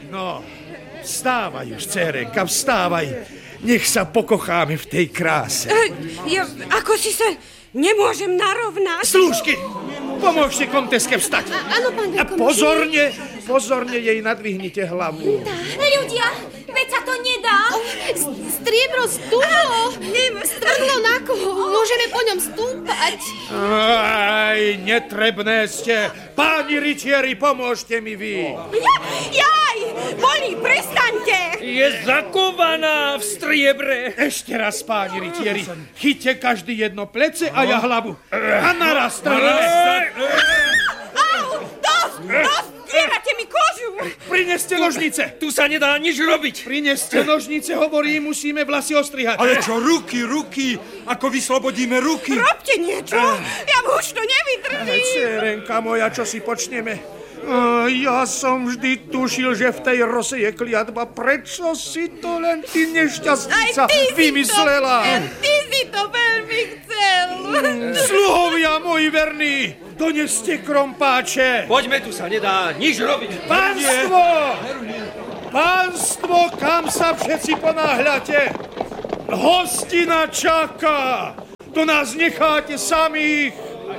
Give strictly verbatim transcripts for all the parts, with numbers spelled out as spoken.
No, vstávaj už, dcérenka, vstávaj. Nech sa pokocháme v tej kráse. Ja, ako si sa nemôžem narovnať? Slúžky, pomôžte komteske vstať. Áno, pán A pozorne, pozorne jej nadvihnite hlavu. Ľudia, veď sa to nedá. Striebro stúplo. Strhlo na koho. Môžeme po ňom stúpať. Aj, netrebné ste. Páni rytieri, pomôžte mi vy. Ja, jaj, bolí, prestaňte. Je zakovaná v striebre. Ešte raz, páni rytieri, chyťte každý jedno plece a ja hlavu. A naraz strhneme. Au, dosť, dosť, zdierate mi kožu. Prineste nožnice. Tu sa nedá nič robiť. Prineste nožnice, hovorí, musíme vlasy ostrihať. Ale čo, ruky, ruky, ako vyslobodíme ruky? Robte niečo, ja už to nevydržím. Dcerenka moja, čo si počneme? Uh, ja som vždy tušil, že v tej rose je kliatba. Prečo si to len ty nešťastnica vymyslela? Aj ty si to veľmi chcel. Mm, sluhovia moji verní, doneste krompáče. Poďme, tu sa nedá nič robiť. Pánstvo! Pánstvo, kam sa všetci ponáhľate? Hostina čaká. To nás necháte samých.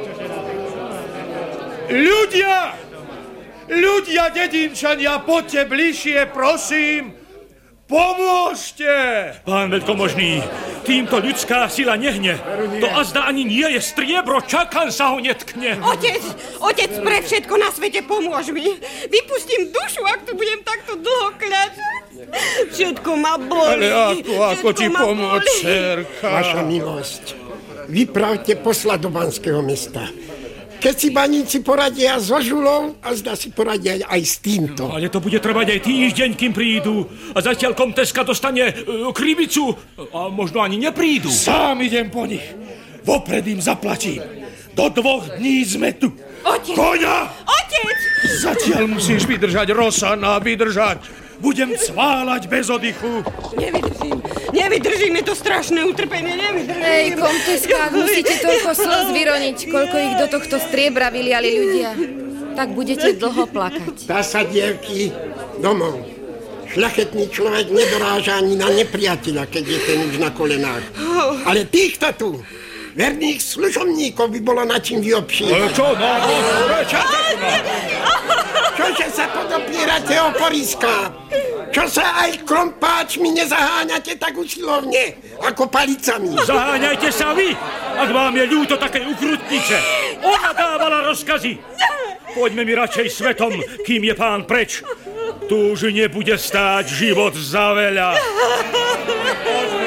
Ľudia! Ľudia, dedinčania, poďte bližšie, prosím. Pomôžte! Pán veľkomožný, týmto ľudská sila nehne. To azda ani nie je striebro, čakan sa ho netkne. Otec, otec, pre všetko na svete pomôž mi. Vypustím dušu, ak tu budem takto dlho kľačať. Všetko ma bolí. Ale ako, ako ti pomôcť, dcerka? Vaša milosť, vypravte posla do Banského mesta. Keď si baníci poradia so žulou, a zdá si poradia aj s týmto. No, ale to bude trvať aj týždeň, kým prídu. A zatiaľ komteska dostane uh, krivicu. A možno ani neprídu. Sám idem po nich. Vopred im zaplatím. Do dvoch dní sme tu. Otec! Koňa! Otec! Zatiaľ musíš vydržať, Rosana, vydržať. Budem cváľať bez oddychu. Nevydržím, nevydržím, je to strašné utrpenie, nevydržím. Hej, komteska, musíte toľko slz vyroniť, koľko ich do tohto striebra vyliali ľudia. Tak budete dlho plakať. Dá sa, dievky, domov. Šľachetný človek nedoráža ani na nepriateľa, keď je ten už na kolenách. Ale týchto tu, verných služobníkov, by bolo na čím vyobšívať. Čo, no, no, čo, Čože sa podopierate, oporíska? Čo sa aj krompáčmi nezaháňate tak usilovne, ako palicami? Zaháňajte sa vy, ak vám je ľúto také ukrutnice. Ona dávala rozkazy. Poďme mi radšej svetom, kým je pán preč. Tu už nebude stáť život za veľa.